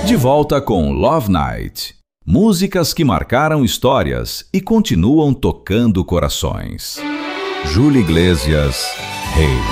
De volta com Love Night. Músicas que marcaram histórias e continuam tocando corações. Júlio Iglesias, Rei.